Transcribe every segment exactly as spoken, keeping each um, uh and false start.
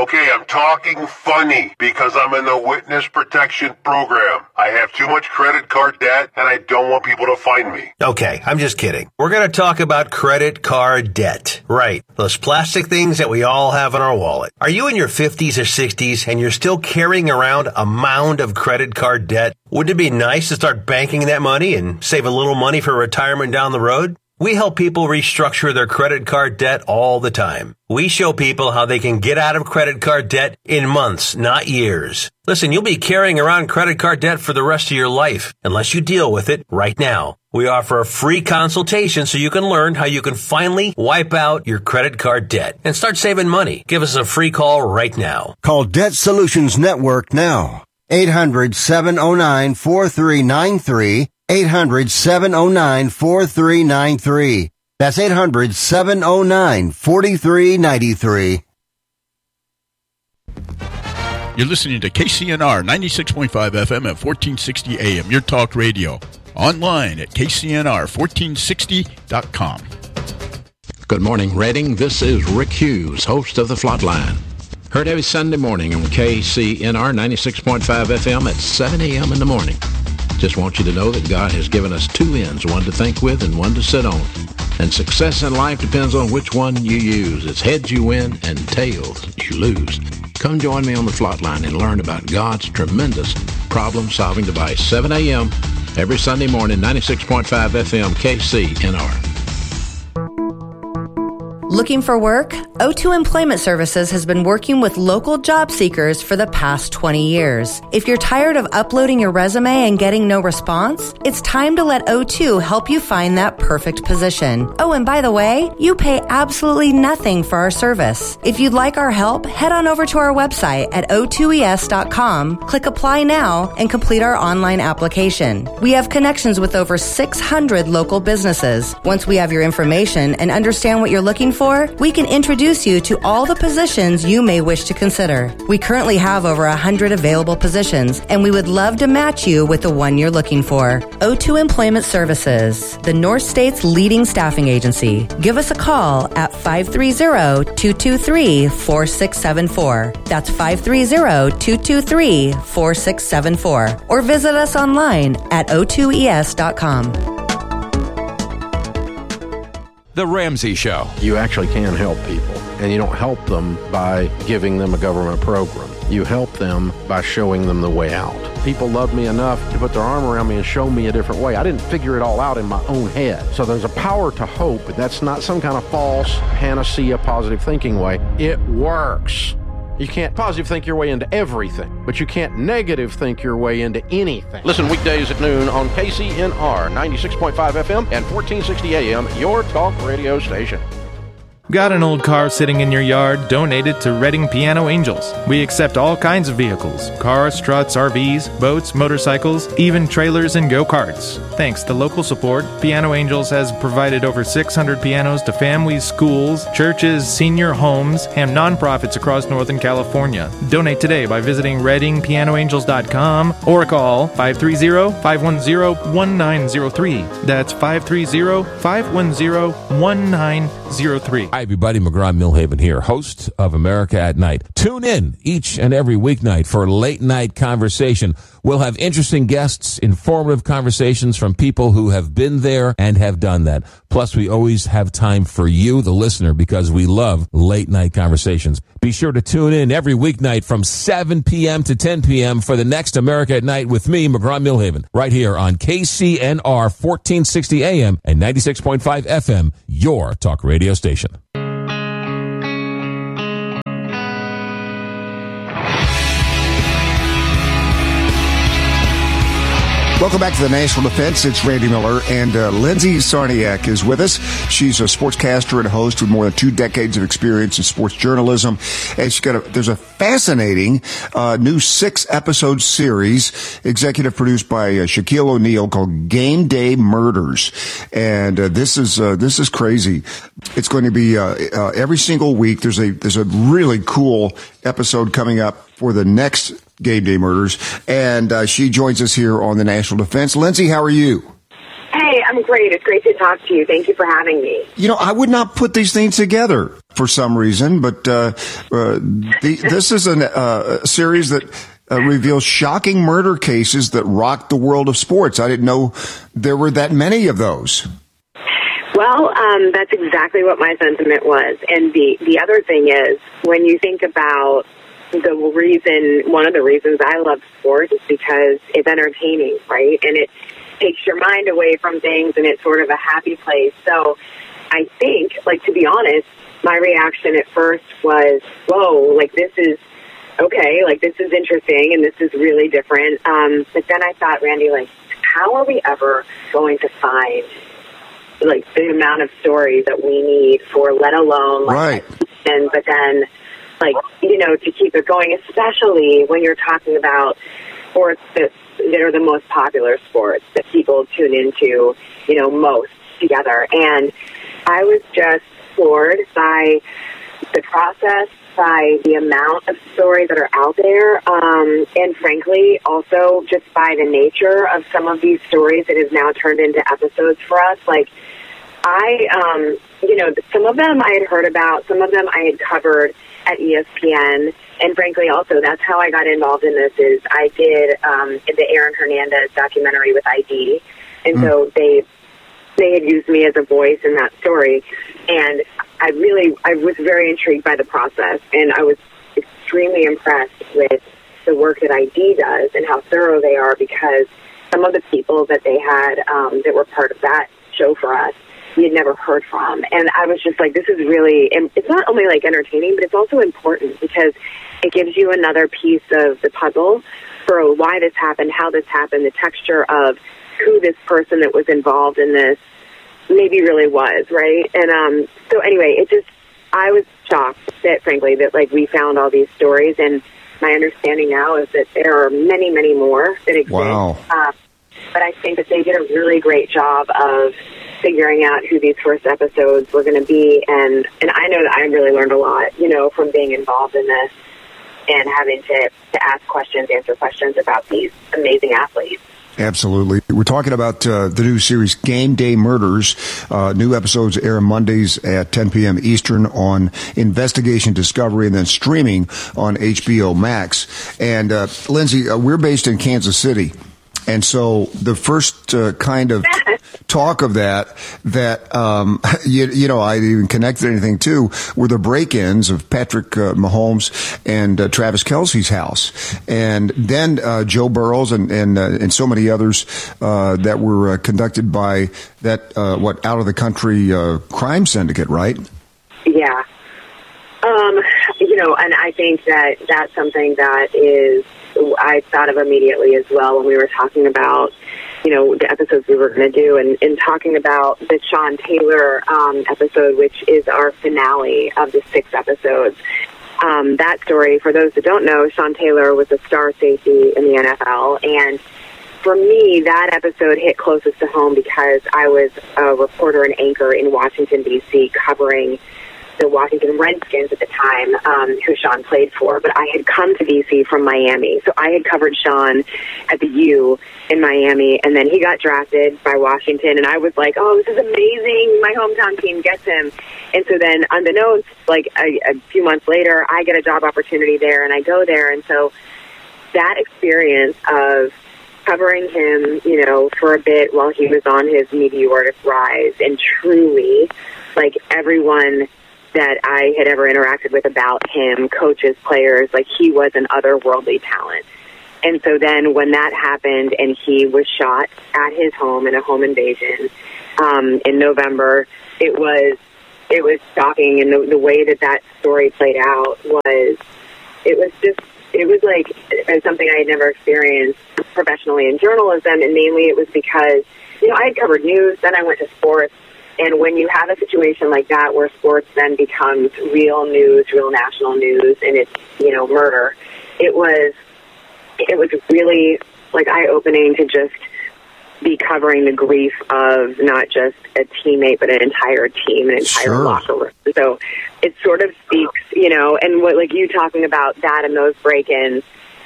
Okay, I'm talking funny because I'm in the witness protection program. I have too much credit card debt and I don't want people to find me. Okay, I'm just kidding. We're going to talk about credit card debt. Right. Those plastic things that we all have in our wallet. Are you in your fifties or sixties and you're still carrying around a mound of credit card debt? Wouldn't it be nice to start banking that money and save a little money for retirement down the road? We help people restructure their credit card debt all the time. We show people how they can get out of credit card debt in months, not years. Listen, you'll be carrying around credit card debt for the rest of your life unless you deal with it right now. We offer a free consultation so you can learn how you can finally wipe out your credit card debt and start saving money. Give us a free call right now. Call Debt Solutions Network now. eight hundred, seven oh nine, four three nine three. eight hundred, seven oh nine, four three nine three. That's eight hundred, seven oh nine, four three nine three. You're listening to K C N R ninety-six point five F M at fourteen sixty A M, your talk radio. Online at K C N R fourteen sixty dot com. Good morning, Reading. This is Rick Hughes, host of The Flatline. Heard every Sunday morning on K C N R ninety-six point five F M at seven A M in the morning. Just want you to know that God has given us two ends, one to think with and one to sit on. And success in life depends on which one you use. It's heads you win and tails you lose. Come join me on the Flatline and learn about God's tremendous problem-solving device. seven A M every Sunday morning, ninety-six point five F M, K C N R. Looking for work? O two Employment Services has been working with local job seekers for the past twenty years. If you're tired of uploading your resume and getting no response, it's time to let O two help you find that perfect position. Oh, and by the way, you pay absolutely nothing for our service. If you'd like our help, head on over to our website at O two E S dot com, click Apply Now, and complete our online application. We have connections with over six hundred local businesses. Once we have your information and understand what you're looking for, we can introduce you to all the positions you may wish to consider. We currently have over one hundred available positions, and we would love to match you with the one you're looking for. O two Employment Services, the North State's leading staffing agency. Give us a call at five three zero, two two three, four six seven four. That's five three zero, two two three, four six seven four. Or visit us online at O two E S dot com. The Ramsey Show. You actually can help people, and you don't help them by giving them a government program. You help them by showing them the way out. People love me enough to put their arm around me and show me a different way. I didn't figure it all out in my own head. So there's a power to hope, but that's not some kind of false panacea positive thinking way. It works. You can't positive think your way into everything, but you can't negative think your way into anything. Listen weekdays at noon on K C N R ninety-six point five F M and fourteen sixty A M, your talk radio station. Got an old car sitting in your yard? Donate it to Reading Piano Angels. We accept all kinds of vehicles: cars, trucks, R Vs, boats, motorcycles, even trailers and go-karts. Thanks to local support, Piano Angels has provided over six hundred pianos to families, schools, churches, senior homes, and nonprofits across Northern California. Donate today by visiting reading piano angels dot com or call five three zero, five one zero, one nine zero three. That's five three zero, five one zero, one nine zero three. Hi, everybody. McGraw-Milhaven here, host of America at Night. Tune in each and every weeknight for Late Night Conversation. We'll have interesting guests, informative conversations from people who have been there and have done that. Plus, we always have time for you, the listener, because we love late night conversations. Be sure to tune in every weeknight from seven p.m. to ten p.m. for the next America at Night with me, McGraw-Milhaven, right here on K C N R fourteen sixty A M and ninety-six point five F M, your talk radio station. Welcome back to the National Defense. It's Randy Miller, and uh, Lindsay Sarniak is with us. She's a sportscaster and host with more than two decades of experience in sports journalism. And she's got a, there's a fascinating uh, new six-episode series, executive produced by uh, Shaquille O'Neal, called Game Day Murders. And uh, this is uh, this is crazy. It's going to be uh, uh, every single week. There's a there's a really cool episode coming up for the next Game Day Murders, and uh, she joins us here on the National Defense. Lindsay, how are you? Hey, I'm I'm great. It's great to talk to you. Thank you for having me. You know, I would not put these things together for some reason, but uh, uh, the, this is an, uh, a series that uh, reveals shocking murder cases that rocked the world of sports. I didn't know there were that many of those. Well, um, that's exactly what my sentiment was. And the, the other thing is, when you think about the reason, one of the reasons I love sports is because it's entertaining, right? And it takes your mind away from things, and it's sort of a happy place. So I think, like, to be honest, my reaction at first was, whoa, like, this is, okay, like, this is interesting, and this is really different. Um, but then I thought, Randy, like, how are we ever going to find, like, the amount of stories that we need for, let alone, like, right. and but then, like, you know, to keep it going, especially when you're talking about sports that, that are the most popular sports that people tune into, you know, most together. And I was just floored by the process, by the amount of stories that are out there, um, and frankly, also just by the nature of some of these stories that have now turned into episodes for us. Like, I, um, you know, some of them I had heard about, some of them I had covered at E S P N, and frankly, also, that's how I got involved in this, is I did um, the Aaron Hernandez documentary with I D, and mm. so they they had used me as a voice in that story, and I really, I was very intrigued by the process, and I was extremely impressed with the work that I D does and how thorough they are, because some of the people that they had um, that were part of that show for us, we had never heard from. And I was just like, this is really, and it's not only like entertaining, but it's also important because it gives you another piece of the puzzle for why this happened, how this happened, the texture of who this person that was involved in this maybe really was, right? And um, so anyway, it just, I was shocked that, frankly, that like we found all these stories, and my understanding now is that there are many, many more that exist. Wow. Uh, but I think that they did a really great job of figuring out who these first episodes were going to be, and, and I know that I really learned a lot, you know, from being involved in this and having to, to ask questions, answer questions about these amazing athletes. Absolutely. We're talking about uh, the new series Game Day Murders. Uh, new episodes air Mondays at ten p.m. Eastern on Investigation Discovery, and then streaming on H B O Max. And uh, Lindsay, uh, we're based in Kansas City. And so the first uh, kind of talk of that, that, um, you, you know, I even connected anything to, were the break-ins of Patrick uh, Mahomes and uh, Travis Kelce's house. And then uh, Joe Burrow's and and, uh, and so many others uh, that were uh, conducted by that, uh, what, out-of-the-country uh, crime syndicate, right? Yeah. Um, you know, and I think that that's something that is, I thought of immediately as well when we were talking about, you know, the episodes we were going to do, and, and talking about the Sean Taylor um, episode, which is our finale of the six episodes. Um, that story, for those that don't know, Sean Taylor was a star safety in the N F L, and for me, that episode hit closest to home because I was a reporter and anchor in Washington, D C, covering the Washington Redskins at the time, um, who Sean played for, but I had come to D C from Miami. So I had covered Sean at the U in Miami, and then he got drafted by Washington, and I was like, oh, this is amazing. My hometown team gets him. And so then, unbeknownst, like a, a few months later, I get a job opportunity there, and I go there. And so that experience of covering him, you know, for a bit while he was on his meteoric rise, and truly, like, everyone that I had ever interacted with about him, coaches, players, like, he was an otherworldly talent. And so then when that happened and he was shot at his home in a home invasion um, in November, it was it was shocking. And the, the way that that story played out was, it was just, it was like something I had never experienced professionally in journalism. And mainly it was because, you know, I had covered news, then I went to sports. And when you have a situation like that where sports then becomes real news, real national news, and it's, you know, murder, it was, it was really, like, eye-opening to just be covering the grief of not just a teammate, but an entire team, an entire sure. locker room. So it sort of speaks, you know, and what, like, you talking about that and those break-ins,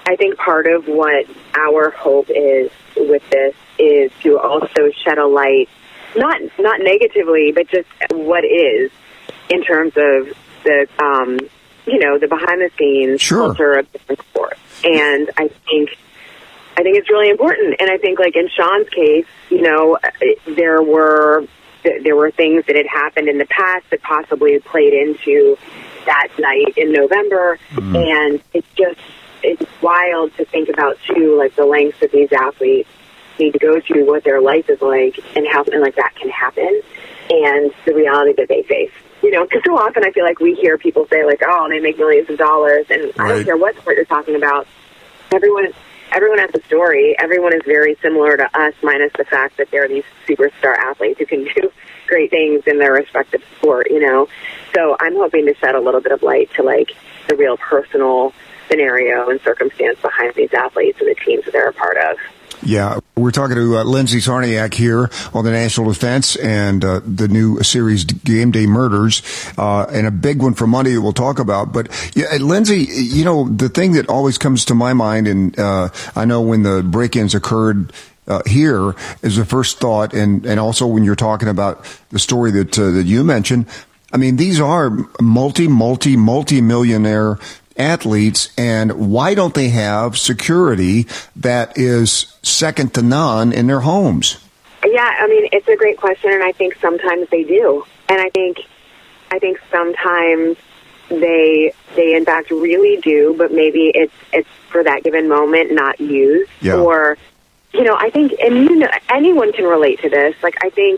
I think part of what our hope is with this is to also shed a light, not not negatively, but just what is in terms of the, um, you know, the behind-the-scenes sure. culture of different sports. And I think I think it's really important. And I think, like in Sean's case, you know, there were there were things that had happened in the past that possibly played into that night in November, mm-hmm. and it's just it's wild to think about too, like the lengths that these athletes need to go to, what their life is like, and how something like that can happen, and the reality that they face. You know, because so often I feel like we hear people say, like, oh, they make millions of dollars, and right. I don't care what sport you're talking about. Everyone, everyone has a story. Everyone is very similar to us, minus the fact that they're these superstar athletes who can do great things in their respective sport, you know. So I'm hoping to shed a little bit of light to, like, the real personal scenario and circumstance behind these athletes and the teams that they're a part of. Yeah, we're talking to uh, Lindsay Sarniak here on the National Defense and uh, the new series Game Day Murders, uh, and a big one for Monday that we'll talk about. But yeah, Lindsay, you know, the thing that always comes to my mind, and uh, I know when the break-ins occurred uh, here, is the first thought, and, and also when you're talking about the story that uh, that you mentioned. I mean, these are multi, multi, multi-millionaire athletes, and why don't they have security that is second to none in their homes? Yeah, I mean, it's a great question, and I think sometimes they do. And I think I think sometimes they they in fact really do, but maybe it's it's for that given moment not used. Yeah. Or, you know, I think, and you know, anyone can relate to this. Like, I think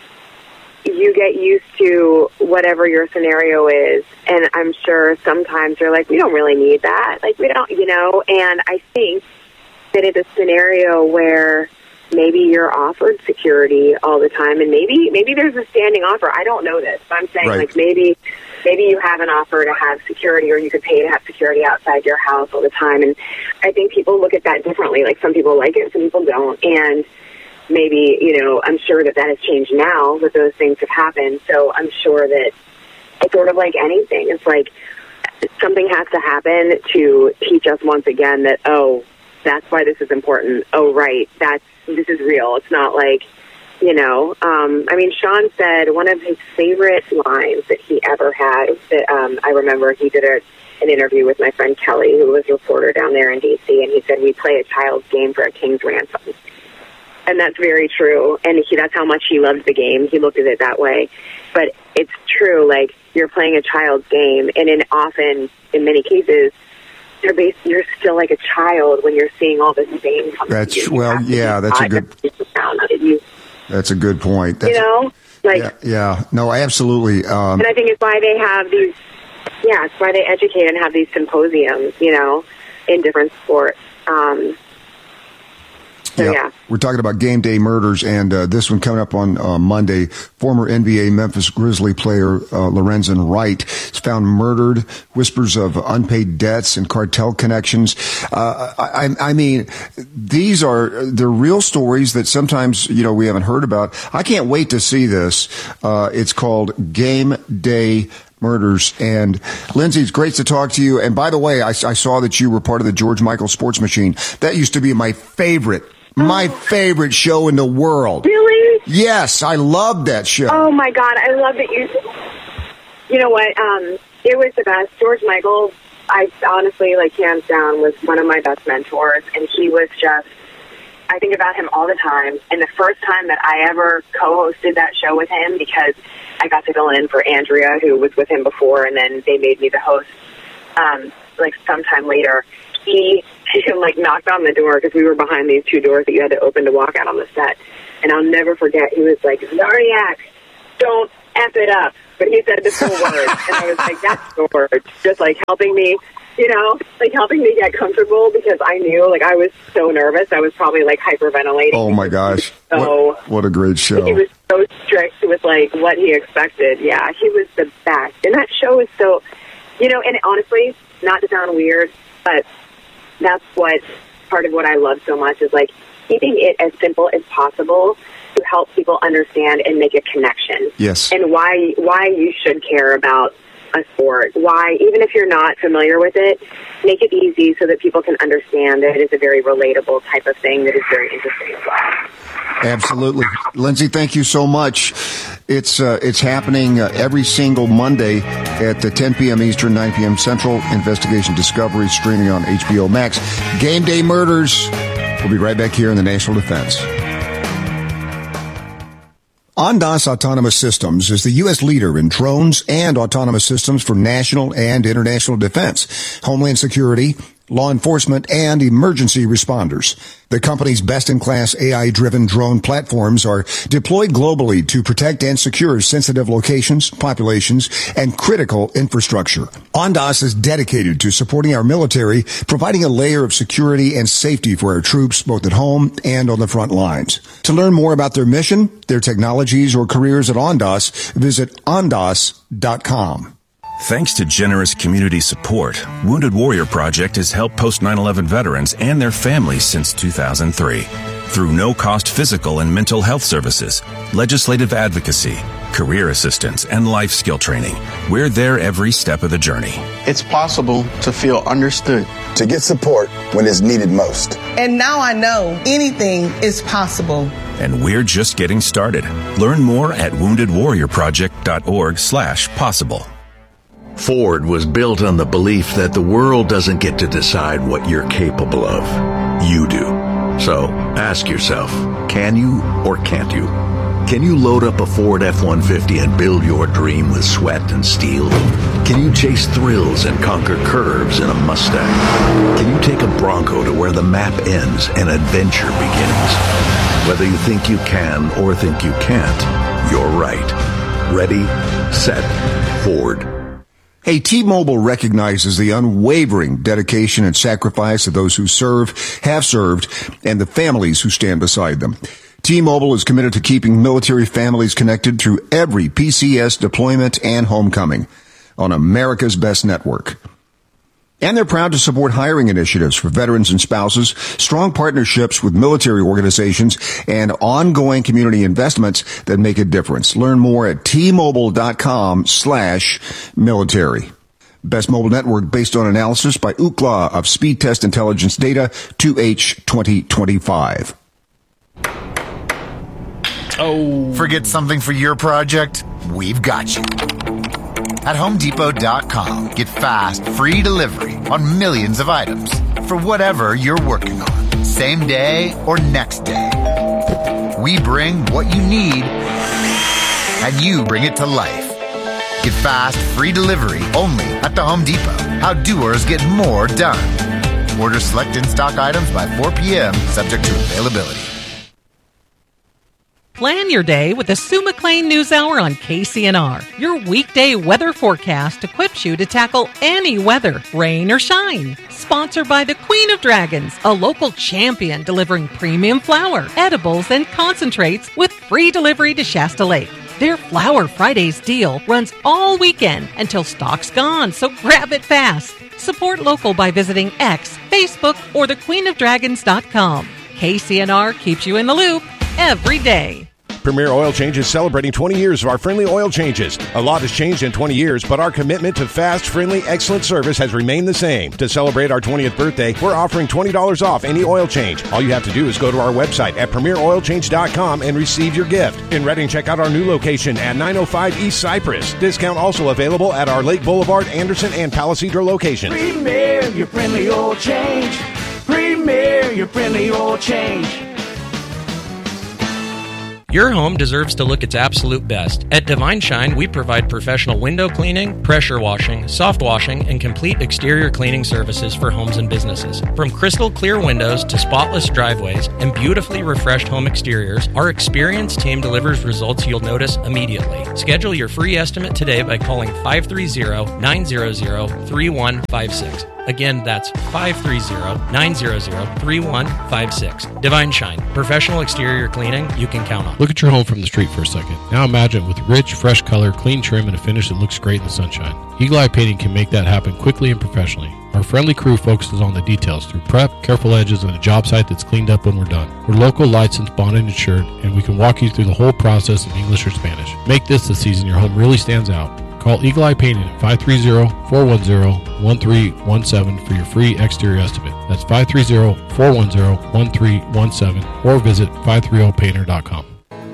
you get used to whatever your scenario is, and I'm sure sometimes you're like, we don't really need that. Like, we don't, you know, and I think that it's a scenario where maybe you're offered security all the time, and maybe maybe there's a standing offer. I don't know this, but I'm saying, right. like, maybe maybe you have an offer to have security, or you could pay to have security outside your house all the time, and I think people look at that differently. Like, some people like it, some people don't, and maybe, you know, I'm sure that that has changed now that those things have happened. So I'm sure that it's sort of like anything. It's like something has to happen to teach us once again that, oh, that's why this is important. Oh, right, that's this is real. It's not like, you know, um, I mean, Sean said one of his favorite lines that he ever had, that um, I remember he did a, an interview with my friend Kelly, who was a reporter down there in D C, and he said, we play a child's game for a king's ransom. And that's very true. And he, that's how much he loved the game. He looked at it that way. But it's true, like, you're playing a child's game, and in often, in many cases, you're based, you're still like a child when you're seeing all this fame come That's, to you. well, you yeah, that's a good, you, that's a good point. That's, you know? Like, yeah, yeah, no, absolutely. Um, and I think it's why they have these, yeah, it's why they educate and have these symposiums, you know, in different sports. Um So, yeah. yeah, we're talking about Game Day Murders, and uh, this one coming up on uh, Monday. Former N B A Memphis Grizzly player uh, Lorenzen Wright is found murdered. Whispers of unpaid debts and cartel connections. Uh, I, I mean, these are they're real stories that sometimes, you know, we haven't heard about. I can't wait to see this. Uh, it's called Game Day Murders. And Lindsay, it's great to talk to you. And by the way, I, I saw that you were part of the George Michael Sports Machine. That used to be my favorite. My favorite show in the world. Really? Yes, I loved that show. Oh, my God. I love that you... You know what? Um, it was the best. George Michael, I honestly, like, hands down, was one of my best mentors. And he was just... I think about him all the time. And the first time that I ever co-hosted that show with him, because I got to fill in for Andrea, who was with him before, and then they made me the host, um, like, sometime later, he... He like knocked on the door because we were behind these two doors that you had to open to walk out on the set. And I'll never forget, he was like, Zarniak, don't F it up. But he said the full word. And I was like, that's the word. Just like helping me, you know, like helping me get comfortable, because I knew, like, I was so nervous. I was probably like hyperventilating. Oh my gosh. So what, what a great show. He was so strict with like what he expected. Yeah, he was the best. And that show is so, you know, and honestly, not to sound weird, but that's what part of what I love so much is, like, keeping it as simple as possible to help people understand and make a connection. Yes. And why why you should care about a sport. Why, even if you're not familiar with it, make it easy so that people can understand that it is a very relatable type of thing that is very interesting as well. Absolutely. Lindsay, thank you so much. It's uh, it's happening uh, every single Monday at uh, ten p.m. Eastern, nine p.m. Central. Investigation Discovery streaming on H B O Max. Game Day Murders. We'll be right back here in the National Defense. Ondas Autonomous Systems is the U S leader in drones and autonomous systems for national and international defense, homeland security, law enforcement, and emergency responders. The company's best-in-class A I-driven drone platforms are deployed globally to protect and secure sensitive locations, populations, and critical infrastructure. Ondas is dedicated to supporting our military, providing a layer of security and safety for our troops, both at home and on the front lines. To learn more about their mission, their technologies, or careers at Ondas, visit ondas dot com. Thanks to generous community support, Wounded Warrior Project has helped post nine eleven veterans and their families since two thousand three. Through no-cost physical and mental health services, legislative advocacy, career assistance, and life skill training, we're there every step of the journey. It's possible to feel understood. To get support when it's needed most. And now I know anything is possible. And we're just getting started. Learn more at wounded warrior project dot org slash possible. Ford was built on the belief that the world doesn't get to decide what you're capable of. You do. So ask yourself, can you or can't you? Can you load up a Ford F one fifty and build your dream with sweat and steel? Can you chase thrills and conquer curves in a Mustang? Can you take a Bronco to where the map ends and adventure begins? Whether you think you can or think you can't, you're right. Ready, set, Ford. Hey, T-Mobile recognizes the unwavering dedication and sacrifice of those who serve, have served, and the families who stand beside them. T-Mobile is committed to keeping military families connected through every P C S deployment and homecoming on America's best network. And they're proud to support hiring initiatives for veterans and spouses, strong partnerships with military organizations, and ongoing community investments that make a difference. Learn more at T-Mobile.com slash military. Best mobile network based on analysis by Ookla of Speed Test Intelligence Data, two H twenty twenty-five. Oh. Forget something for your project? We've got you. At Home Depot dot com, get fast, free delivery on millions of items for whatever you're working on, same day or next day. We bring what you need, and you bring it to life. Get fast, free delivery only at the Home Depot. How doers get more done. Order select in-stock items by four p.m., subject to availability. Plan your day with the Sue McLean News Hour on K C N R. Your weekday weather forecast equips you to tackle any weather, rain or shine. Sponsored by the Queen of Dragons, a local champion delivering premium flour, edibles, and concentrates with free delivery to Shasta Lake. Their Flower Fridays deal runs all weekend until stock's gone, so grab it fast. Support local by visiting X, Facebook, or the queen of dragons dot com. K C N R keeps you in the loop every day. Premier Oil Change is celebrating twenty years of our friendly oil changes. A lot has changed in twenty years, but our commitment to fast, friendly, excellent service has remained the same. To celebrate our twentieth birthday, we're offering twenty dollars off any oil change. All you have to do is go to our website at premier oil change dot com and receive your gift. In Reading, check out our new location at nine oh five East Cypress. Discount also available at our Lake Boulevard, Anderson, and Palisadro locations. Premier, your friendly oil change. Premier, your friendly oil change. Your home deserves to look its absolute best. At Divine Shine, we provide professional window cleaning, pressure washing, soft washing, and complete exterior cleaning services for homes and businesses. From crystal clear windows to spotless driveways and beautifully refreshed home exteriors, our experienced team delivers results you'll notice immediately. Schedule your free estimate today by calling five three zero, nine zero zero, three one five six. Again, that's five three zero, nine zero zero, three one five six. Divine Shine, professional exterior cleaning you can count on. Look at your home from the street for a second. Now imagine with rich, fresh color, clean trim, and a finish that looks great in the sunshine. Eagle Eye Painting can make that happen quickly and professionally. Our friendly crew focuses on the details through prep, careful edges, and a job site that's cleaned up when we're done. We're local, licensed, bonded, and insured, and we can walk you through the whole process in English or Spanish. Make this the season your home really stands out. Call Eagle Eye Painting at five three zero, four one zero, one three one seven for your free exterior estimate. That's five three zero, four one zero, one three one seven or visit five thirty painter dot com.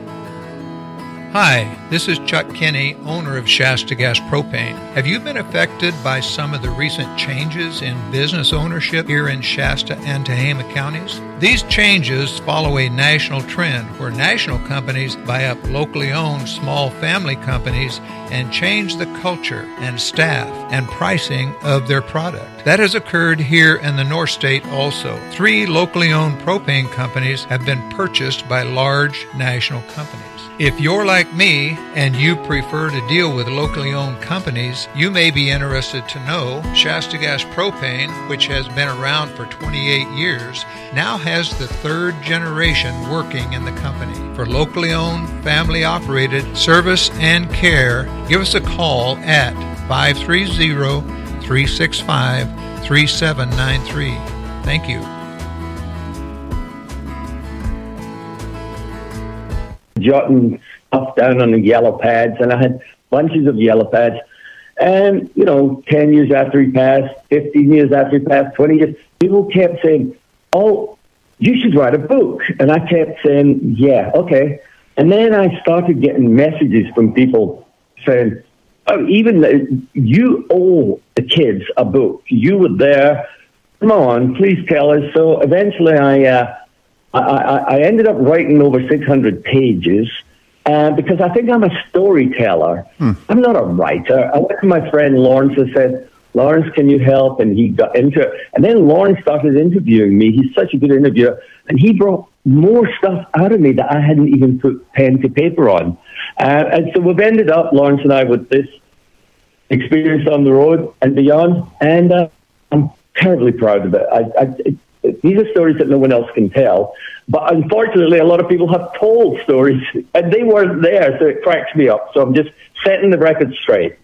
Hi, this is Chuck Kinney, owner of Shasta Gas Propane. Have you been affected by some of the recent changes in business ownership here in Shasta and Tehama counties? These changes follow a national trend where national companies buy up locally owned small family companies and change the culture and staff and pricing of their product. That has occurred here in the North State also. Three locally owned propane companies have been purchased by large national companies. If you're like me and you prefer to deal with locally owned companies, you may be interested to know Shasta Gas Propane, which has been around for twenty-eight years, now has the third generation working in the company. For locally owned, family operated service and care, give us a call at five three zero, three six five, three seven nine three. Thank you. Jotting stuff down on the yellow pads, and I had bunches of yellow pads. And, you know, ten years after he passed, fifteen years after he passed, twenty years, people kept saying, oh, you should write a book. And I kept saying, yeah, okay. And then I started getting messages from people saying, oh, even you owe the kids a book. You were there. Come on, please tell us. So eventually I... Uh, I, I ended up writing over six hundred pages uh, because I think I'm a storyteller. Hmm. I'm not a writer. I went to my friend Lawrence and said, Lawrence, can you help? And he got into it. And then Lawrence started interviewing me. He's such a good interviewer. And he brought more stuff out of me that I hadn't even put pen to paper on. Uh, and so we've ended up, Lawrence and I, with this experience on the road and beyond. And uh, I'm terribly proud of it. I, I, it These are stories that no one else can tell. But unfortunately, a lot of people have told stories, and they weren't there, so it cracks me up. So I'm just setting the record straight.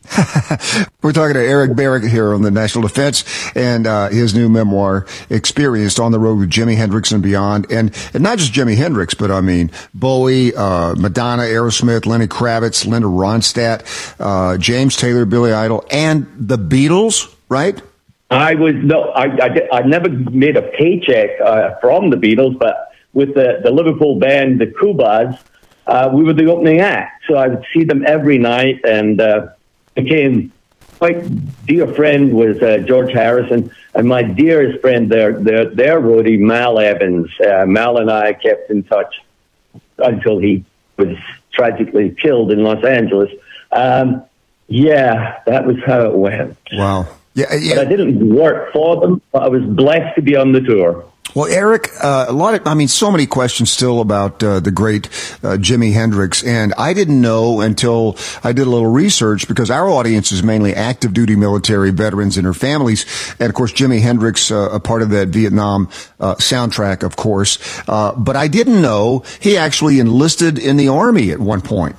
We're talking to Eric Barrett here on the National Defense and uh, his new memoir, Experienced on the Road with Jimi Hendrix and Beyond. And, and not just Jimi Hendrix, but I mean, Bowie, uh, Madonna, Aerosmith, Lenny Kravitz, Linda Ronstadt, uh, James Taylor, Billy Idol, and the Beatles, right? I was no, I, I, I never made a paycheck uh, from the Beatles, but with the, the Liverpool band, the Kubas, uh, we were the opening act. So I would see them every night, and uh, became quite dear friend with uh, George Harrison, and my dearest friend, their their their roadie, Mal Evans. Uh, Mal and I kept in touch until he was tragically killed in Los Angeles. Um, yeah, that was how it went. Wow. Yeah, yeah. But I didn't work for them, but I was blessed to be on the tour. Well, Eric, uh, a lot of, I mean, so many questions still about uh, the great uh, Jimi Hendrix. And I didn't know until I did a little research, because our audience is mainly active duty military veterans and their families. And of course, Jimi Hendrix, uh, a part of that Vietnam uh, soundtrack, of course. Uh, but I didn't know he actually enlisted in the Army at one point.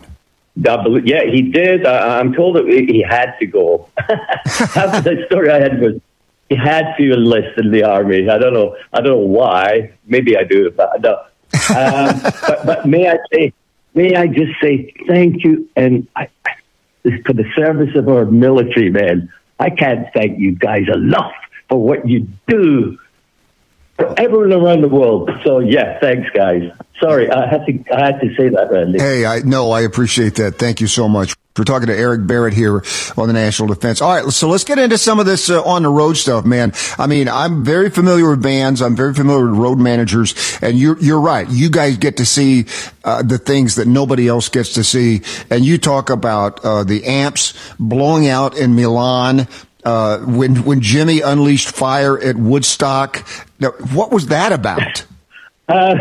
Yeah, he did. Uh, I'm told that he had to go. That's the story I had was he had to enlist in the Army. I don't know. I don't know why. Maybe I do, but I don't. Um, but, but may I say, may I just say thank you, and I, for the service of our military, man. I can't thank you guys enough for what you do for everyone around the world. So yeah, thanks, guys. Sorry, I had to. I had to say that, Randy. Hey, I no, I appreciate that. Thank you so much. We're talking to Eric Barrett here on the National Defense. All right, so let's get into some of this uh, on the road stuff, man. I mean, I'm very familiar with bands. I'm very familiar with road managers, and you're you're right. You guys get to see uh, the things that nobody else gets to see, and you talk about uh, the amps blowing out in Milan. Uh, when when Jimmy unleashed fire at Woodstock, now, what was that about? Uh,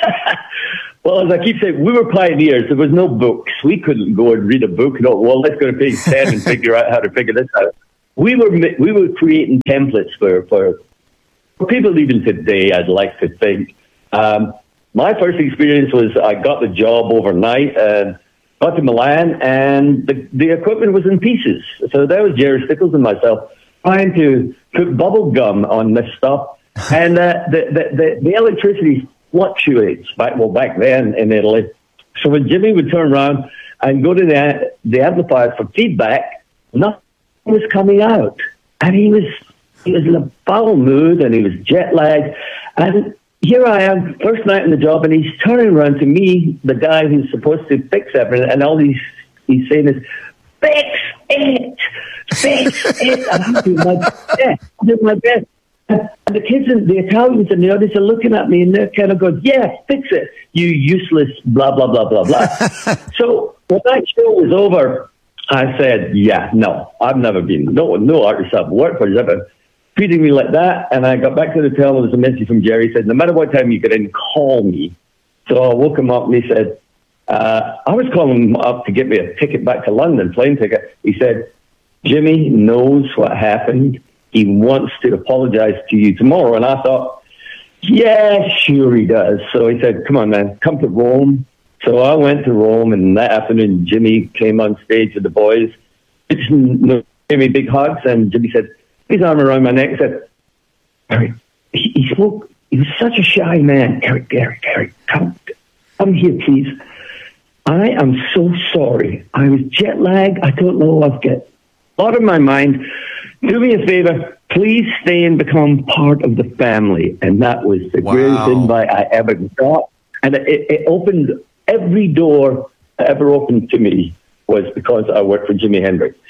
well, as I keep saying, we were pioneers. There was no books. We couldn't go and read a book. No, well, let's go to page ten and figure out how to figure this out. We were we were creating templates for for, for people even today. I'd like to think. Um, my first experience was I got the job overnight and got to Milan, and the, the equipment was in pieces. So there was Jerry Stickles and myself trying to put bubble gum on this stuff. And uh, the, the, the, the electricity fluctuates, back, well, back then in Italy. So when Jimmy would turn around and go to the, the amplifier for feedback, nothing was coming out. And he was he was in a foul mood, and he was jet lagged. And here I am, first night in the job, and he's turning around to me, the guy who's supposed to fix everything, and all he's, he's saying is, fix it! Fix it! And I'm doing my best. I'm doing my best. And the kids, and the Italians in the audience are looking at me, and they're kind of going, yeah, fix it, you useless, blah, blah, blah, blah, blah. So when that show was over, I said, yeah, no, I've never been, no, no artist I've worked for has ever treating me like that. And I got back to the hotel, and there was a message from Jerry. He said, no matter what time you get in, call me. So I woke him up, and he said, uh, I was calling him up to get me a ticket back to London, plane ticket. He said, Jimmy knows what happened. He wants to apologize to you tomorrow. And I thought, yeah, sure he does. So he said, come on, man, come to Rome. So I went to Rome, and that afternoon, Jimmy came on stage with the boys. Gave me big hugs, and Jimmy said, his arm around my neck, said, Eric, he, he spoke, he was such a shy man. Eric, Eric, Eric, come, come here, please. I am so sorry. I was jet lagged. I don't know. I've got a lot on my mind. Do me a favor. Please stay and become part of the family. And that was the wow. greatest invite I ever got. And it, it opened every door that ever opened to me was because I worked for Jimi Hendrix.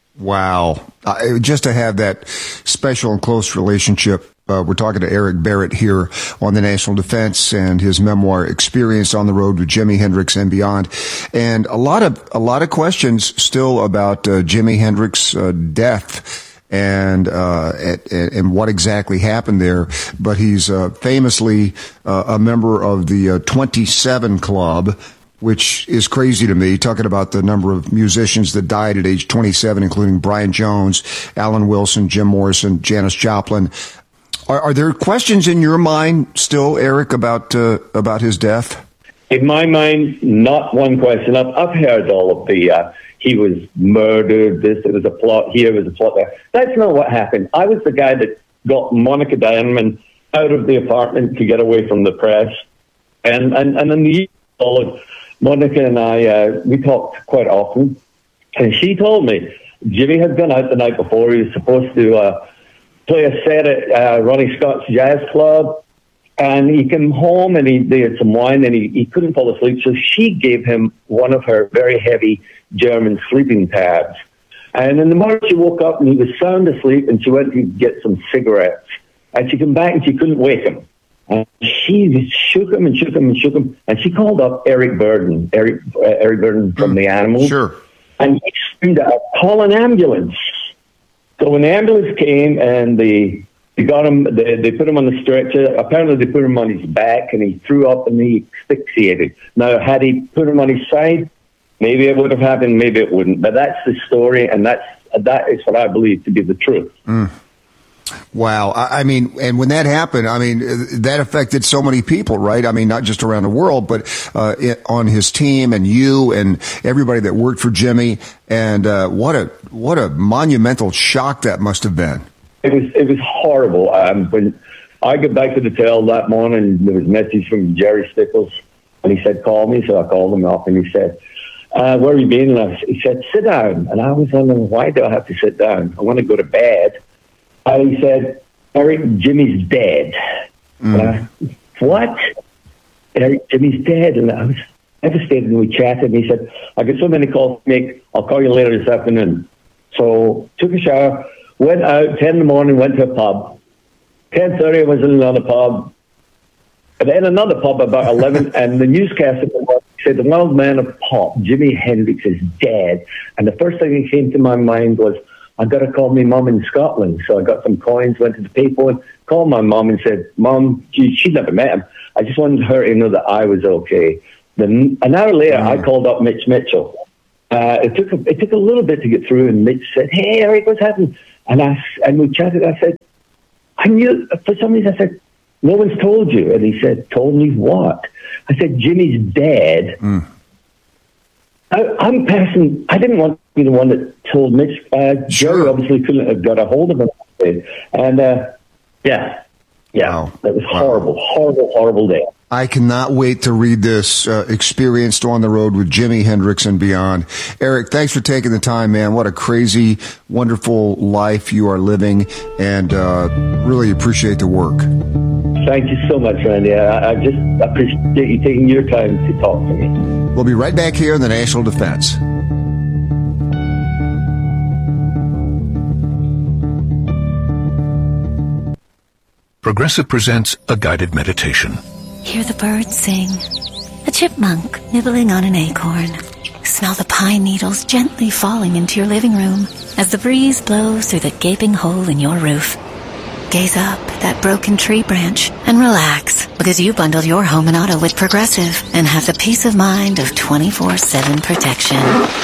Wow. Uh, just to have that special and close relationship. Uh, we're talking to Eric Barrett here on the National Defense and his memoir, Experience on the Road with Jimi Hendrix and Beyond. And a lot of, a lot of questions still about uh, Jimi Hendrix's uh, death and, uh, at, at, and what exactly happened there. But he's uh, famously uh, a member of the uh, twenty-seven Club, which is crazy to me, talking about the number of musicians that died at age twenty-seven, including Brian Jones, Alan Wilson, Jim Morrison, Janis Joplin. Are, are there questions in your mind still, Eric, about uh, about his death? In my mind, not one question. I've, I've heard all of the, uh, he was murdered, this, it was a plot here, it was a plot there. That's not what happened. I was the guy that got Monica Diamond out of the apartment to get away from the press. And, and, and in the year followed, Monica and I, uh, we talked quite often, and she told me Jimmy had gone out the night before. He was supposed to uh, play a set at uh, Ronnie Scott's Jazz Club, and he came home and he they had some wine, and he, he couldn't fall asleep, so she gave him one of her very heavy German sleeping tabs. And in the morning she woke up and he was sound asleep, and she went to get some cigarettes, and she came back and she couldn't wake him. And she just shook him and shook him and shook him. And she called up Eric Burden, Eric uh, Eric Burden from mm, the Animals. Sure. And he screamed out, call an ambulance. So when the ambulance came and they, they got him, they, they put him on the stretcher. Apparently they put him on his back, and he threw up and he asphyxiated. Now, had he put him on his side, maybe it would have happened, maybe it wouldn't. But that's the story, and that's that is what I believe to be the truth. Mm. Wow. I mean, and when that happened, I mean, that affected so many people, right? I mean, not just around the world, but uh, it, on his team and you and everybody that worked for Jimmy. And uh, what a what a monumental shock that must have been. It was it was horrible. Um, when I got back to the hotel that morning, there was a message from Jerry Stickles, and he said, call me. So I called him up, and he said, uh, where have you been? And I, he said, sit down. And I was wondering, why do I have to sit down? I want to go to bed. And he said, Eric, Jimmy's dead. Mm. And I, what? Eric, Jimmy's dead. And I was devastated, and we chatted, and he said, I get so many calls to make, I'll call you later this afternoon. So took a shower, went out, ten in the morning, went to a pub. ten thirty, I was in another pub. And then another pub about eleven, and the newscaster said, the wild man of pop, Jimi Hendrix, is dead. And the first thing that came to my mind was, I got to call my mum in Scotland. So I got some coins, went to the payphone, called my mum and said, Mum, she, she never met him. I just wanted her to know that I was okay. Then an hour later, mm. I called up Mitch Mitchell. Uh, it took a, it took a little bit to get through, and Mitch said, hey, Eric, what's happening? And I and we chatted. I said, I knew, for some reason, I said, no one's told you. And he said, told me what? I said, Jimmy's dead. Mm. I, I'm passing, I didn't want to be the one that told Mitch. Uh, sure. Jerry obviously couldn't have got a hold of him. And, uh, yeah, yeah, wow. That was horrible, wow. horrible, horrible day. I cannot wait to read this, uh, Experienced on the Road with Jimi Hendrix and Beyond. Eric, thanks for taking the time, man. What a crazy, wonderful life you are living, and uh, really appreciate the work. Thank you so much, Randy. I, I just appreciate you taking your time to talk to me. We'll be right back here in the National Defense. Progressive presents a guided meditation. Hear the birds sing, a chipmunk nibbling on an acorn. Smell the pine needles gently falling into your living room as the breeze blows through the gaping hole in your roof. Gaze up at that broken tree branch and relax, because you bundled your home and auto with Progressive and have the peace of mind of twenty-four seven protection.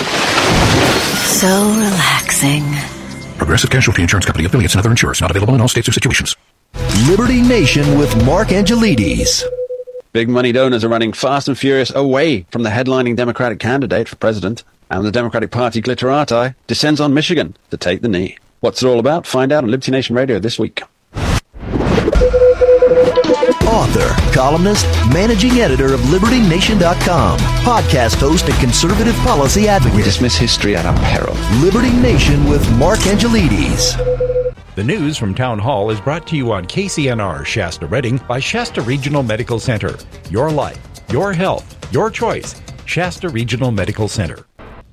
So relaxing. Progressive Casualty Insurance Company, affiliates, and other insurers. Not available in all states or situations. Liberty Nation with Mark Angelides. Big money donors are running fast and furious away from the headlining Democratic candidate for president, and the Democratic Party glitterati descends on Michigan to take the knee. What's it all about? Find out on Liberty Nation Radio this week. Author, columnist, managing editor of Liberty Nation dot com, podcast host and conservative policy advocate. We dismiss history at our peril. Liberty Nation with Mark Angelides. The news from Town Hall is brought to you on K C N R Shasta Redding by Shasta Regional Medical Center. Your life, your health, your choice. Shasta Regional Medical Center.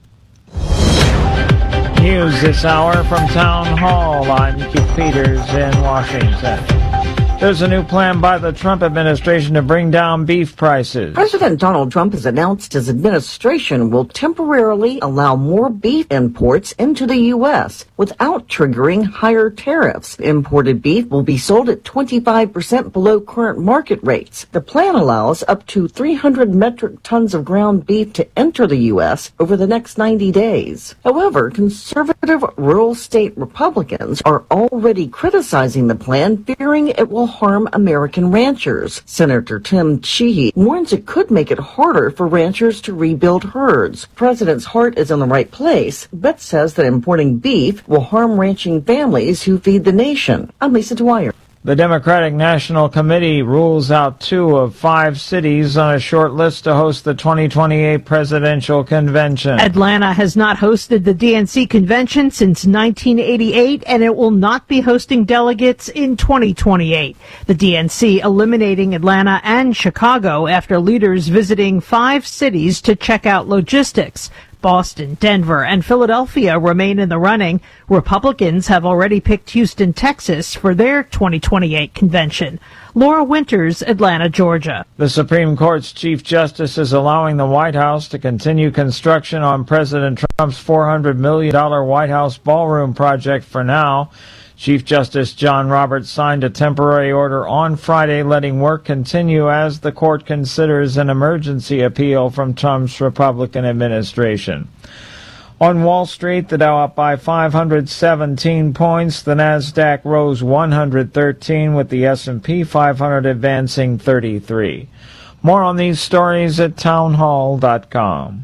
News this hour from Town Hall. I'm Keith Peters in Washington. There's a new plan by the Trump administration to bring down beef prices. President Donald Trump has announced his administration will temporarily allow more beef imports into the U S without triggering higher tariffs. Imported beef will be sold at twenty-five percent below current market rates. The plan allows up to three hundred metric tons of ground beef to enter the U S over the next ninety days. However, conservative rural state Republicans are already criticizing the plan, fearing it will harm American ranchers. Senator Tim Sheehy warns it could make it harder for ranchers to rebuild herds. The president's heart is in the right place, but says that importing beef will harm ranching families who feed the nation. I'm Lisa Dwyer. The Democratic National Committee rules out two of five cities on a short list to host the twenty twenty-eight presidential convention. Atlanta has not hosted the D N C convention since nineteen eighty-eight, and it will not be hosting delegates in twenty twenty-eight. The D N C eliminating Atlanta and Chicago after leaders visiting five cities to check out logistics. Boston, Denver, and Philadelphia remain in the running. Republicans have already picked Houston, Texas for their twenty twenty-eight convention. Laura Winters, Atlanta, Georgia. The Supreme Court's Chief Justice is allowing the White House to continue construction on President Trump's four hundred million dollars White House ballroom project for now. Chief Justice John Roberts signed a temporary order on Friday letting work continue as the court considers an emergency appeal from Trump's Republican administration. On Wall Street, the Dow up by five hundred seventeen points. The Nasdaq rose one hundred thirteen, with the S and P five hundred advancing thirty-three. More on these stories at town hall dot com.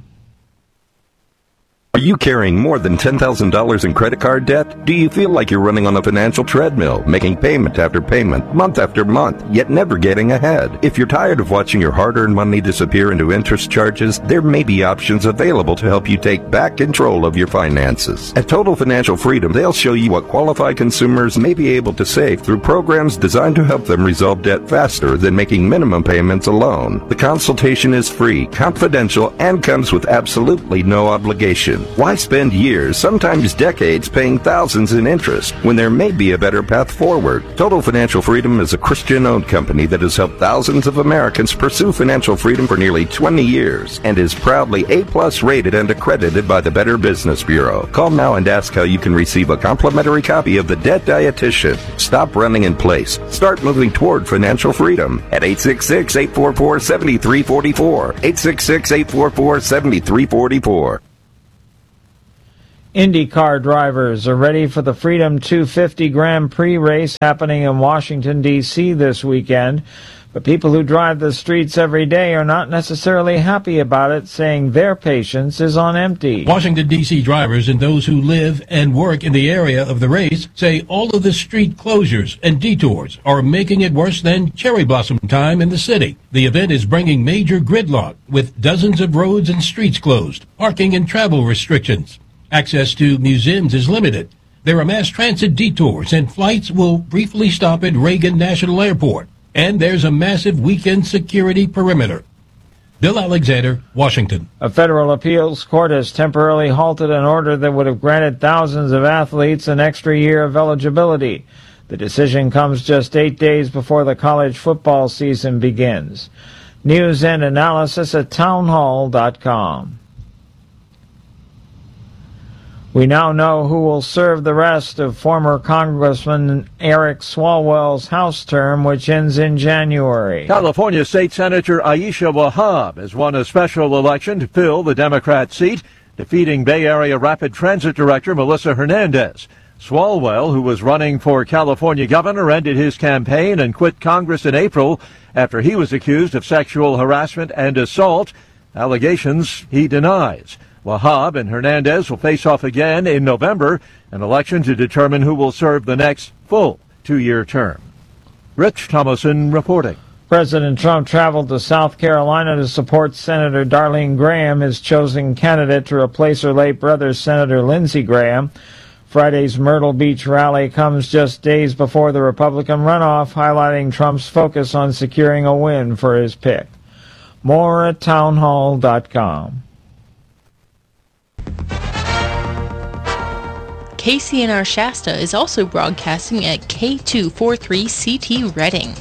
Are you carrying more than ten thousand dollars in credit card debt? Do you feel like you're running on a financial treadmill, making payment after payment, month after month, yet never getting ahead? If you're tired of watching your hard-earned money disappear into interest charges, there may be options available to help you take back control of your finances. At Total Financial Freedom, they'll show you what qualified consumers may be able to save through programs designed to help them resolve debt faster than making minimum payments alone. The consultation is free, confidential, and comes with absolutely no obligation. Why spend years, sometimes decades, paying thousands in interest when there may be a better path forward? Total Financial Freedom is a Christian-owned company that has helped thousands of Americans pursue financial freedom for nearly twenty years and is proudly A-plus rated and accredited by the Better Business Bureau. Call now and ask how you can receive a complimentary copy of The Debt Dietitian. Stop running in place. Start moving toward financial freedom at eight six six, eight four four, seven three four four, eight six six, eight four four, seven three four four. IndyCar drivers are ready for the Freedom two fifty Grand Prix race happening in Washington, D C this weekend. But people who drive the streets every day are not necessarily happy about it, saying their patience is on empty. Washington, D C drivers and those who live and work in the area of the race say all of the street closures and detours are making it worse than cherry blossom time in the city. The event is bringing major gridlock with dozens of roads and streets closed, parking and travel restrictions. Access to museums is limited. There are mass transit detours and flights will briefly stop at Reagan National Airport. And there's a massive weekend security perimeter. Bill Alexander, Washington. A federal appeals court has temporarily halted an order that would have granted thousands of athletes an extra year of eligibility. The decision comes just eight days before the college football season begins. News and analysis at townhall dot com. We now know who will serve the rest of former Congressman Eric Swalwell's House term, which ends in January. California State Senator Aisha Wahab has won a special election to fill the Democrat seat, defeating Bay Area Rapid Transit Director Melissa Hernandez. Swalwell, who was running for California governor, ended his campaign and quit Congress in April after he was accused of sexual harassment and assault, allegations he denies. Wahab and Hernandez will face off again in November, an election to determine who will serve the next full two-year term. Rich Thomason reporting. President Trump traveled to South Carolina to support Senator Darlene Graham, his chosen candidate to replace her late brother, Senator Lindsey Graham. Friday's Myrtle Beach rally comes just days before the Republican runoff, highlighting Trump's focus on securing a win for his pick. More at townhall dot com. K C N R Shasta is also broadcasting at K two forty-three C T Reading.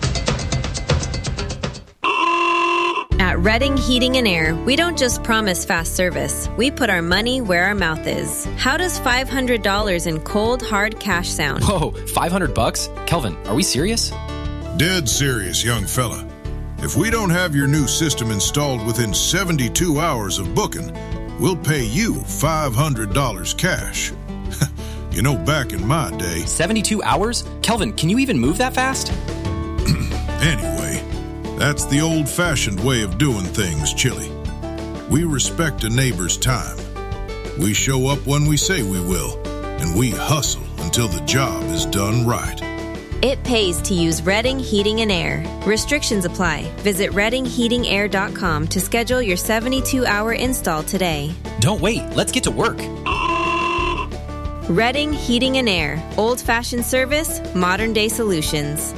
At Reading Heating and Air, we don't just promise fast service. We put our money where our mouth is. How does five hundred dollars in cold, hard cash sound? Whoa, five hundred bucks? Kelvin, are we serious? Dead serious, young fella. If we don't have your new system installed within seventy-two hours of booking, we'll pay you five hundred dollars cash. You know, back in my day... seventy-two hours? Kelvin, can you even move that fast? Anyway, that's the old-fashioned way of doing things, Chili. We respect a neighbor's time. We show up when we say we will, and we hustle until the job is done right. It pays to use Reading Heating and Air. Restrictions apply. Visit reading heating air dot com to schedule your seventy-two hour install today. Don't wait. Let's get to work. Reading Heating and Air. Old-fashioned service, modern-day solutions.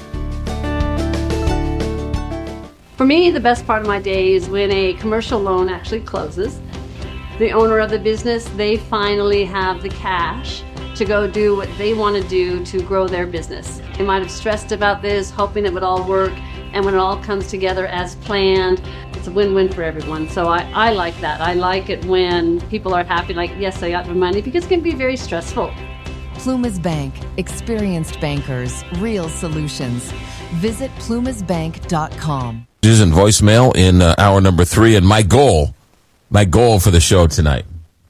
For me, the best part of my day is when a commercial loan actually closes. The owner of the business, they finally have the cash to go do what they want to do to grow their business. They might have stressed about this, hoping it would all work, and when it all comes together as planned, it's a win-win for everyone. So I, I like that. I like it when people are happy, like, yes, I got my money, because it can be very stressful. Plumas Bank. Experienced bankers. Real solutions. Visit plumas bank dot com. This is in voicemail in uh, hour number three, and my goal, my goal for the show tonight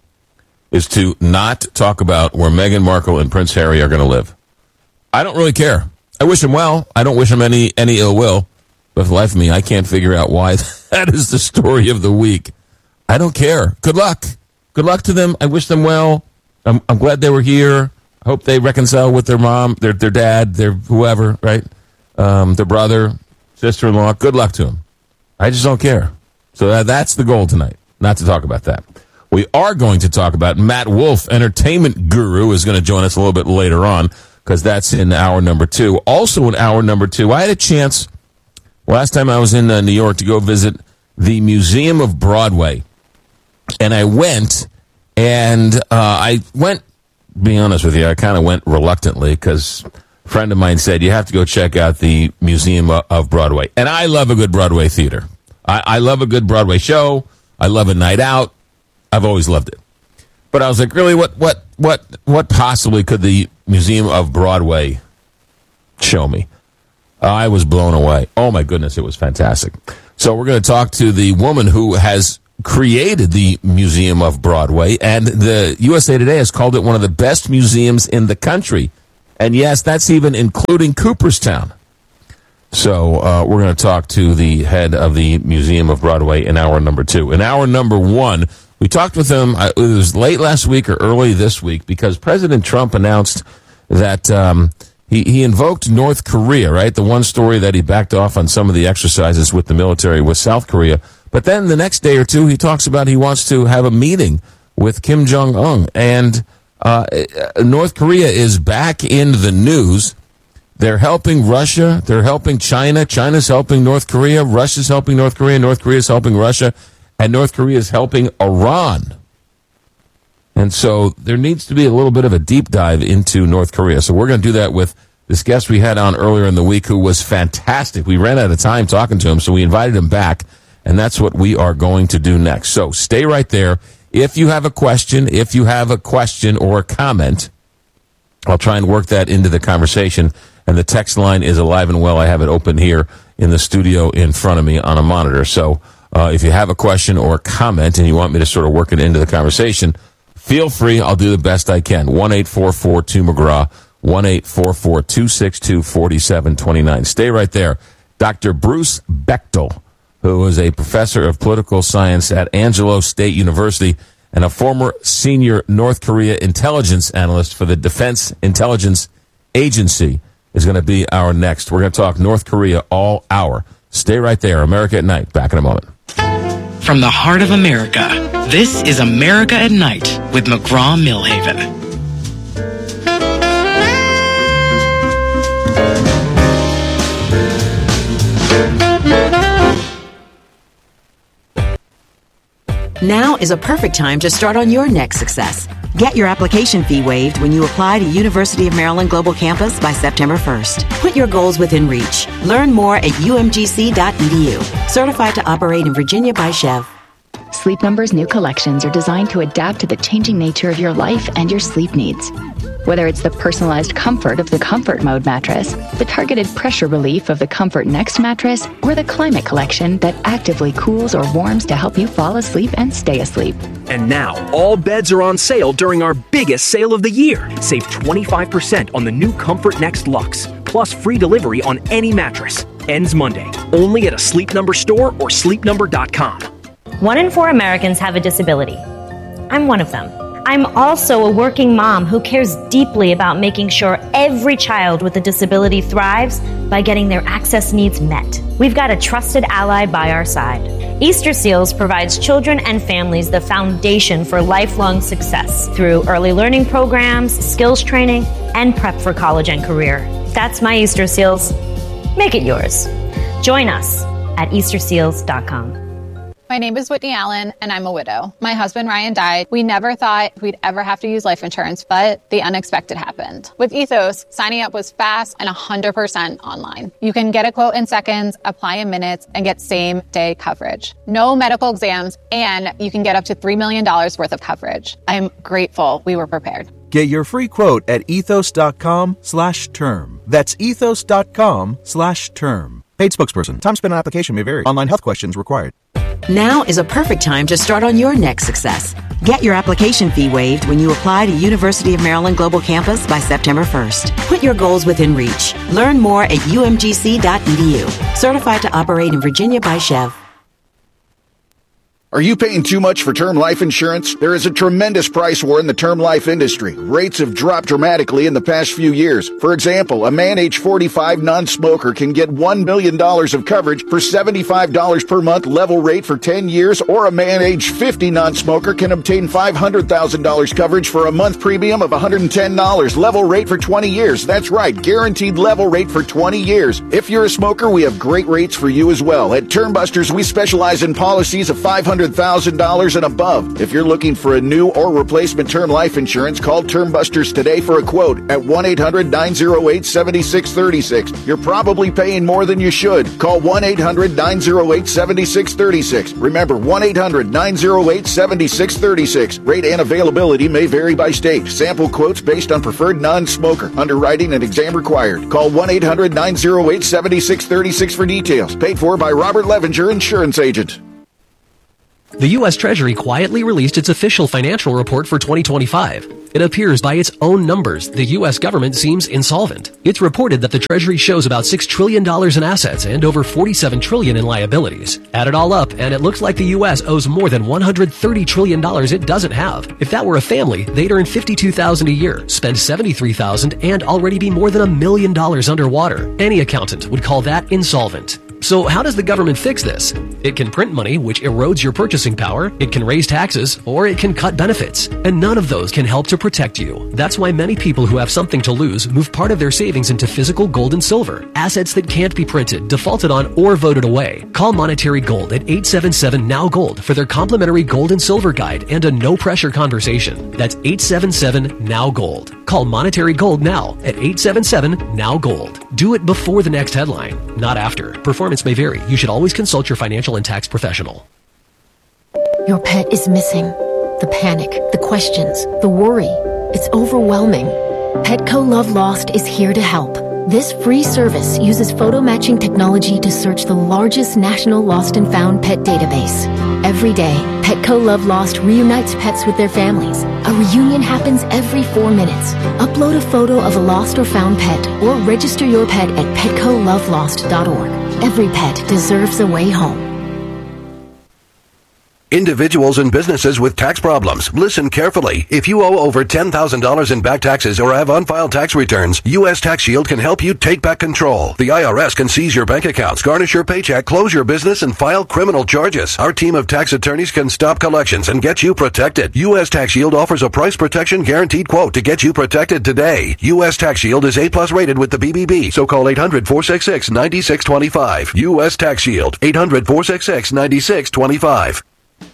is to not talk about where Meghan Markle and Prince Harry are going to live. I don't really care. I wish them well. I don't wish them any, any ill will. But for the life of me, I can't figure out why that is the story of the week. I don't care. Good luck. Good luck to them. I wish them well. I'm, I'm glad they were here. I hope they reconcile with their mom, their their dad, their whoever, right? Um, their brother, sister-in-law. Good luck to them. I just don't care. So that, that's the goal tonight, not to talk about that. We are going to talk about Matt Wolf, entertainment guru, is going to join us a little bit later on, because that's in hour number two. Also in hour number two, I had a chance last time I was in uh, New York to go visit the Museum of Broadway. And I went, and uh, I went, being honest with you, I kind of went reluctantly because a friend of mine said, you have to go check out the Museum of Broadway. And I love a good Broadway theater. I, I love a good Broadway show. I love a night out. I've always loved it. But I was like, really, what, what, what, what possibly could the Museum of Broadway show me? I was blown away. Oh, my goodness, it was fantastic. So we're going to talk to the woman who has created the Museum of Broadway, and the U S A Today has called it one of the best museums in the country. And yes, that's even including Cooperstown. So uh, we're going to talk to the head of the Museum of Broadway in hour number two. In hour number one, we talked with him, it was late last week or early this week, because President Trump announced that um, he, he invoked North Korea, right? The one story that he backed off on some of the exercises with the military with South Korea. But then the next day or two, he talks about he wants to have a meeting with Kim Jong-un. And uh, North Korea is back in the news. They're helping Russia. They're helping China. China's helping North Korea. Russia's helping North Korea. North Korea's helping Russia. And North Korea's helping Iran. And so there needs to be a little bit of a deep dive into North Korea. So we're going to do that with this guest we had on earlier in the week who was fantastic. We ran out of time talking to him, so we invited him back. And that's what we are going to do next. So stay right there. If you have a question, if you have a question or a comment, I'll try and work that into the conversation. And the text line is alive and well. I have it open here in the studio in front of me on a monitor. So uh, if you have a question or a comment and you want me to sort of work it into the conversation, feel free. I'll do the best I can. one eight four four two McGraw, one eight four four two six two four seven two nine. Stay right there. Doctor Bruce Bechtel, who is a professor of political science at Angelo State University and a former senior North Korea intelligence analyst for the Defense Intelligence Agency, is going to be our next. We're going to talk North Korea all hour. Stay right there. America at Night. Back in a moment. From the heart of America, this is America at Night with McGraw-Millhaven. Now is a perfect time to start on your next success. Get your application fee waived when you apply to University of Maryland Global Campus by September first. Put your goals within reach. Learn more at U M G C dot E D U. Certified to operate in Virginia by Chev. Sleep Number's new collections are designed to adapt to the changing nature of your life and your sleep needs. Whether it's the personalized comfort of the Comfort Mode mattress, the targeted pressure relief of the Comfort Next mattress, or the Climate Collection that actively cools or warms to help you fall asleep and stay asleep. And now, all beds are on sale during our biggest sale of the year. Save twenty-five percent on the new Comfort Next Luxe, plus free delivery on any mattress. Ends Monday, only at a Sleep Number store or sleep number dot com. One in four Americans have a disability. I'm one of them. I'm also a working mom who cares deeply about making sure every child with a disability thrives by getting their access needs met. We've got a trusted ally by our side. Easter Seals provides children and families the foundation for lifelong success through early learning programs, skills training, and prep for college and career. That's my Easter Seals. Make it yours. Join us at easter seals dot com. My name is Whitney Allen, and I'm a widow. My husband, Ryan, died. We never thought we'd ever have to use life insurance, but the unexpected happened. With Ethos, signing up was fast and one hundred percent online. You can get a quote in seconds, apply in minutes, and get same-day coverage. No medical exams, and you can get up to three million dollars worth of coverage. I'm grateful we were prepared. Get your free quote at ethos.com slash term. That's ethos.com slash term. Paid spokesperson. Time spent on application may vary. Online health questions required. Now is a perfect time to start on your next success. Get your application fee waived when you apply to University of Maryland Global Campus by September first. Put your goals within reach. Learn more at U M G C dot E D U. Certified to operate in Virginia by Chev. Are you paying too much for term life insurance? There is a tremendous price war in the term life industry. Rates have dropped dramatically in the past few years. For example, a man age forty-five non-smoker can get one million dollars of coverage for seventy-five dollars per month level rate for ten years, or a man age fifty non-smoker can obtain five hundred thousand dollars coverage for a month premium of one hundred ten dollars level rate for twenty years. That's right, guaranteed level rate for twenty years. If you're a smoker, we have great rates for you as well. At Termbusters, we specialize in policies of five hundred thousand dollars and above. If you're looking for a new or replacement term life insurance, call Termbusters today for a quote at one eight hundred nine oh eight seven six three six. You're probably paying more than you should. Call one eight hundred nine oh eight seven six three six. Remember, one eight hundred nine oh eight seven six three six. Rate and availability may vary by state. Sample quotes based on preferred non-smoker. Underwriting and exam required. Call one eight hundred nine oh eight seven six three six for details. Paid for by Robert Levinger, Insurance Agent. The U S Treasury quietly released its official financial report for twenty twenty-five. It appears by its own numbers, the U S government seems insolvent. It's reported that the Treasury shows about six trillion dollars in assets and over forty-seven trillion dollars in liabilities. Add it all up, and it looks like the U S owes more than one hundred thirty trillion dollars it doesn't have. If that were a family, they'd earn fifty-two thousand dollars a year, spend seventy-three thousand dollars, and already be more than a million dollars underwater. Any accountant would call that insolvent. So how does the government fix this? It can print money, which erodes your purchasing power, it can raise taxes, or it can cut benefits. And none of those can help to protect you. That's why many people who have something to lose move part of their savings into physical gold and silver, assets that can't be printed, defaulted on, or voted away. Call Monetary Gold at eight seven seven N O W Gold for their complimentary gold and silver guide and a no-pressure conversation. That's eight seven seven N O W Gold. Call Monetary Gold now at eight seven seven N O W Gold. Do it before the next headline, not after. Performance may vary. You should always consult your financial and tax professional. Your pet is missing. The panic, the questions, the worry. It's overwhelming. Petco Love Lost is here to help. This free service uses photo matching technology to search the largest national lost and found pet database. Every day, Petco Love Lost reunites pets with their families. A reunion happens every four minutes. Upload a photo of a lost or found pet or register your pet at petco love lost dot org. Every pet deserves a way home. Individuals and businesses with tax problems, listen carefully. If you owe over ten thousand dollars in back taxes or have unfiled tax returns, U S Tax Shield can help you take back control. The I R S can seize your bank accounts, garnish your paycheck, close your business, and file criminal charges. Our team of tax attorneys can stop collections and get you protected. U S Tax Shield offers a price protection guaranteed quote to get you protected today. U S Tax Shield is A plus rated with the B B B, so call eight hundred, four six six, nine six two five. U S Tax Shield, eight hundred, four six six, nine six two five.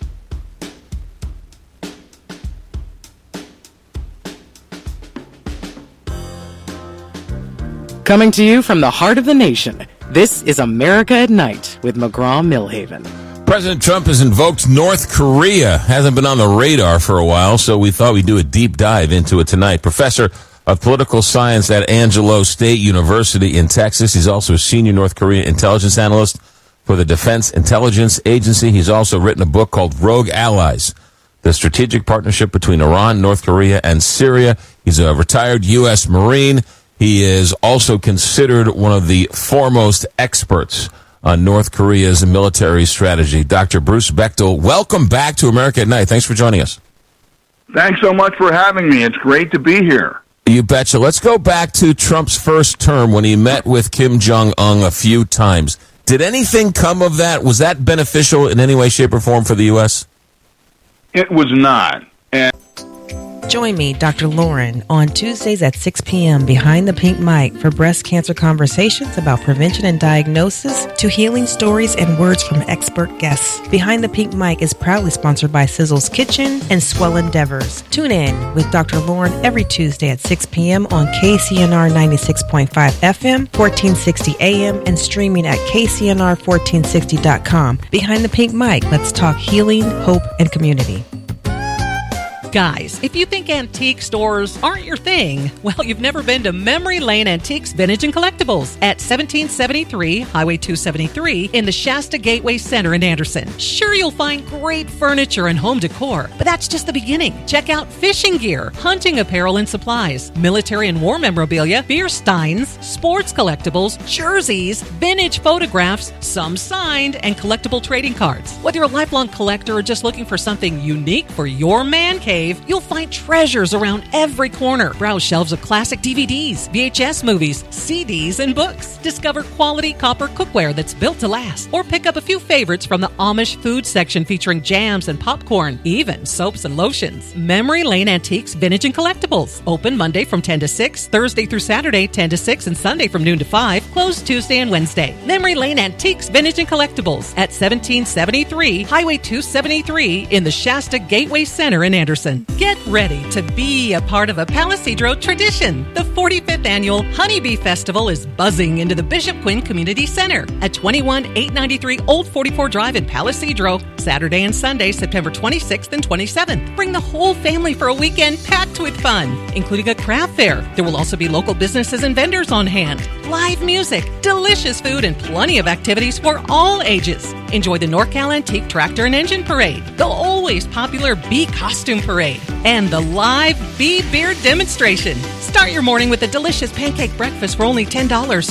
Coming to you from the heart of the nation, this is America at Night with McGraw-Millhaven. President Trump has invoked North Korea. Hasn't been on the radar for a while, so we thought we'd do a deep dive into it tonight. Professor of Political Science at Angelo State University in Texas. He's also a senior North Korean intelligence analyst for the Defense Intelligence Agency. He's also written a book called Rogue Allies, the strategic partnership between Iran, North Korea, and Syria. He's a retired U S Marine. He is also considered one of the foremost experts on North Korea's military strategy. Doctor Bruce Bechtel, welcome back to America at Night. Thanks for joining us. Thanks so much for having me. It's great to be here. You betcha. Let's go back to Trump's first term when he met with Kim Jong-un a few times. Did anything come of that? Was that beneficial in any way, shape, or form for the U S? It was not. And Join me, Doctor Lauren, on Tuesdays at six p.m. behind the pink mic for breast cancer conversations about prevention and diagnosis to healing stories and words from expert guests. Behind the Pink Mic is proudly sponsored by Sizzle's Kitchen and Swell Endeavors. Tune in with Doctor Lauren every Tuesday at six p.m. on K C N R ninety-six point five F M, fourteen sixty A M, and streaming at K C N R fourteen sixty dot com. Behind the Pink Mic, let's talk healing, hope, and community. Guys, if you think antique stores aren't your thing, well, you've never been to Memory Lane Antiques, Vintage, and Collectibles at seventeen seventy-three Highway two seventy-three in the Shasta Gateway Center in Anderson. Sure, you'll find great furniture and home decor, but that's just the beginning. Check out fishing gear, hunting apparel and supplies, military and war memorabilia, beer steins, sports collectibles, jerseys, vintage photographs, some signed, and collectible trading cards. Whether you're a lifelong collector or just looking for something unique for your man cave, you'll find treasures around every corner. Browse shelves of classic D V Ds, V H S movies, C Ds, and books. Discover quality copper cookware that's built to last. Or pick up a few favorites from the Amish food section featuring jams and popcorn, even soaps and lotions. Memory Lane Antiques, Vintage, and Collectibles. Open Monday from ten to six, Thursday through Saturday ten to six, and Sunday from noon to five. Closed Tuesday and Wednesday. Memory Lane Antiques, Vintage, and Collectibles at seventeen seventy-three Highway two seventy-three in the Shasta Gateway Center in Anderson. Johnson. Get ready to be a part of a Palisadro tradition. The forty-fifth Annual Honeybee Festival is buzzing into the Bishop Quinn Community Center at twenty-one eight ninety-three Old forty-four Drive in Palisadro, Saturday and Sunday, September twenty-sixth and twenty-seventh. Bring the whole family for a weekend packed with fun, including a craft fair. There will also be local businesses and vendors on hand, live music, delicious food, and plenty of activities for all ages. Enjoy the NorCal Antique Tractor and Engine Parade, the always popular Bee Costume Parade, and the live Bee Beer Demonstration. Start your morning with a delicious pancake breakfast for only ten dollars.